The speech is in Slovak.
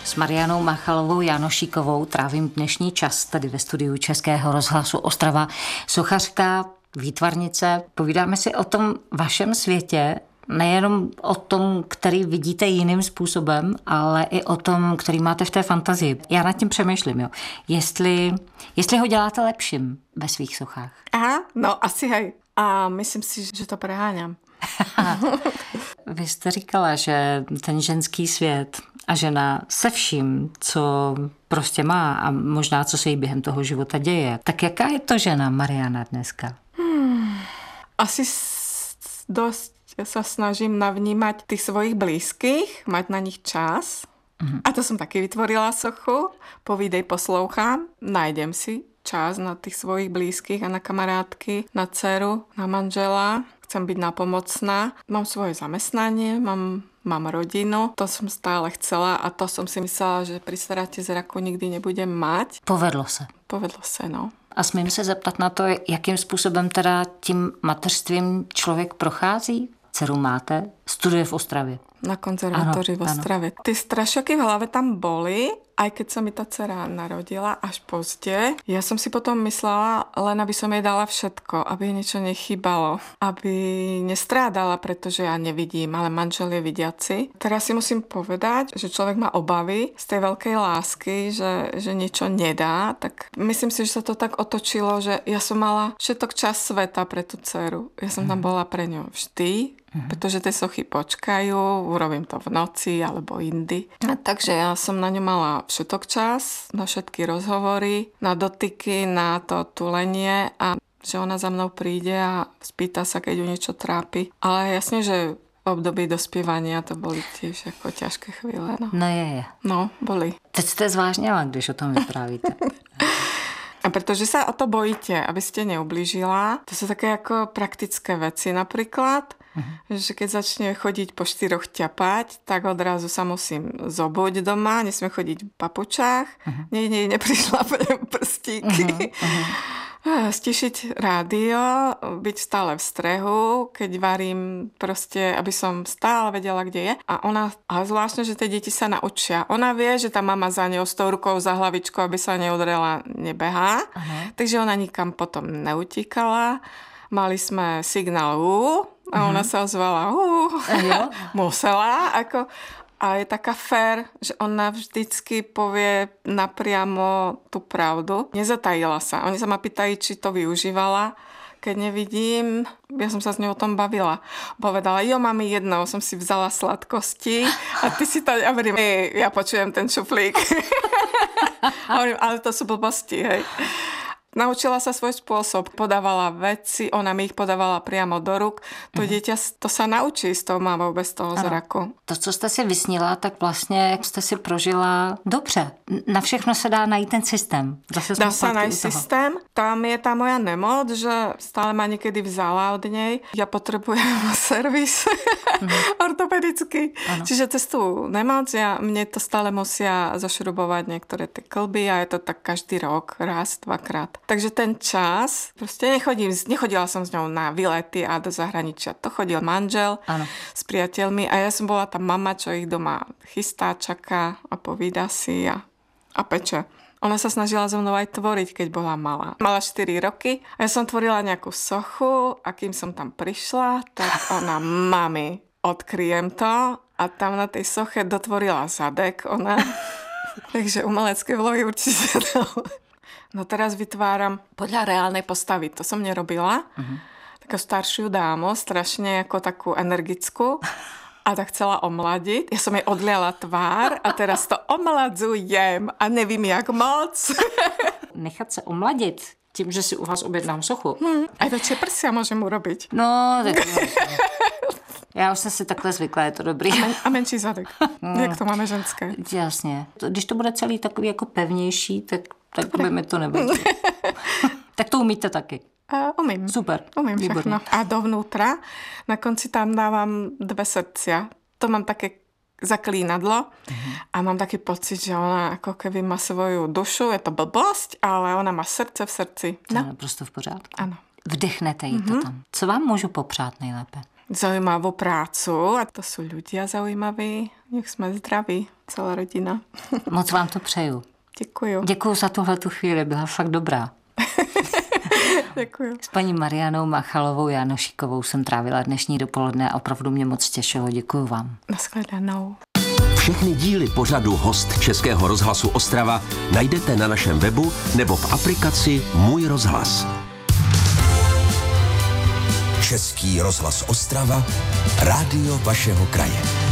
S Marianou Machalovou Janošíkovou trávím dnešní čas tady ve studiu Českého rozhlasu Ostrava. Sochařka, výtvarnice, povídáme si o tom vašem světě, nejenom o tom, který vidíte jiným způsobem, ale i o tom, který máte v té fantazii. Já nad tím přemýšlím, jo. Jestli ho děláte lepším ve svých sochách. Aha, no asi hej. A myslím si, že to preháňam. Vy jste říkala, že ten ženský svět a žena se vším, co prostě má a možná, co se jí během toho života děje. Tak jaká je to žena Mariana dneska? Asi dosť sa snažím navnímať tých svojich blízkych, mať na nich čas. A to som taky vytvorila sochu. Povídej, poslouchám. Nájdem si čas na tých svojich blízkych a na kamarátky, na dceru, na manžela. Chcem byť napomocná. Mám svoje zamestnanie, mám rodinu. To som stále chcela a to som si myslela, že pri staráte zraku nikdy nebudem mať. Povedlo se. Povedlo se, no. A smím se zeptat na to, jakým způsobem teda tím mateřstvím člověk prochází? Dceru máte, studuje v Ostravě. Na konzervatórii v Ostrave. Tie strašiaky v hlave tam boli, aj keď sa mi tá dcera narodila až pozde. Ja som si potom myslela, len aby som jej dala všetko, aby jej niečo nechýbalo, aby nestrádala, pretože ja nevidím, ale manžel je vidiaci. Teraz si musím povedať, že človek má obavy z tej veľkej lásky, že niečo nedá, tak myslím si, že sa to tak otočilo, že ja som mala všetok čas sveta pre tú dceru. Ja som tam bola pre ňu vždy, pretože tie sochy počkajú, urobím to v noci alebo indy. Takže ja som na ňu mala všetok čas, na všetky rozhovory, na dotyky, na to tulenie a že ona za mnou príde a spýta sa, keď ju niečo trápi. Ale jasne, že v období dospievania to boli tiež ako ťažké chvíle. No je. No, boli. Teď jste zvážněla, když o tom vyprávíte. A pretože sa o to bojíte, aby ste neublížila, to sú také ako praktické veci. Napríklad, že keď začne chodiť po 4 ťapať, tak odrazu sa musím zobuť doma, nesmie chodiť v papučách, neprišľapujem prstíky. Stišiť rádio, byť stále v strehu, keď varím proste, aby som stále vedela, kde je. A zvláštne, že tie deti sa naučia. Ona vie, že tá mama za ňou s tou rukou za hlavičkou, aby sa neudrela, nebehá. Takže ona nikam potom neutíkala. Mali sme signál a ona sa ozvala musela, ako... A je taká fér, že ona vždycky povie napriamo tú pravdu. Nezatajila sa. Oni sa ma pýtajú, či to využívala. Keď nevidím, ja som sa s ňou o tom bavila. Povedala, mami, jednou som si vzala sladkosti a ty si to... Ja počujem ten šuflík. Hovorím, ale to sú blbosti, hej. Naučila sa svoj spôsob, podávala veci, ona mi ich podávala priamo do ruk. To dieťa to sa naučí s tou mamou bez toho zraku. To, co jste si vysnila, tak vlastně jste si prožila dobře. Na všechno se dá najít ten systém. Dá sa nájsť systém. Tam je tá moja nemoc, že stále ma niekedy vzala od nej. Ja potrebujem servis ortopedický. Čiže cez tú nemoc mne to stále musia zašrubovať niektoré tie klby a je to tak každý rok, raz, dvakrát. Takže ten čas, proste nechodila som s ňou na výlety a do zahraničia. To chodil manžel s priateľmi a ja som bola tá mama, čo ich doma chystá, čaká a povída si a peče. Ona sa snažila so mnou aj tvoriť, keď bola malá. Mala 4 roky a ja som tvorila nejakú sochu a kým som tam prišla, tak ona, mami, odkryjem to a tam na tej soche dotvorila zadek ona. Takže umelecké vlohy určite dal. No teraz vytváram podľa reálnej postavy. To som nerobila. Takú staršiu dámu, strašne ako takú energickú. A tak chcela omladiť. Ja som jej odliala tvár a teraz to omladzujem a nevím, jak moc. Nechat se omladit tím, že si u vás objednám sochu. Aj väčšie prsia môžem urobiť. No, tak já už jsem si takhle zvykla, je to dobrý. A menší zadek. Jak to máme ženské. Jasně. Když to bude celý takový jako pevnější, tak by mi to nebylo. Tak to umíte taky. Umím. Super. Umím všechno. A dovnútra, na konci tam dávam 2 srdcia. To mám také zaklínadlo a mám taký pocit, že ona ako keby má svoju dušu, je to blbosť, ale ona má srdce v srdci. To je naprosto v pořádku. Ano. Vdechnete jí to tam. Co vám můžu popřát nejlépe? zaujímavú prácu a to sú ľudia zaujímaví. Nech jsme zdraví, celá rodina. Moc vám to přeju. Děkuju. Děkuju za tuhletu chvíli, byla fakt dobrá. Děkuju. S paní Marianou Machalovou Jánošíkovou jsem trávila dnešní dopoledne a opravdu mě moc těšilo. Děkuju vám. Nashledanou. Všechny díly pořadu Host Českého rozhlasu Ostrava najdete na našem webu nebo v aplikaci Můj rozhlas. Český rozhlas Ostrava, rádio vašeho kraje.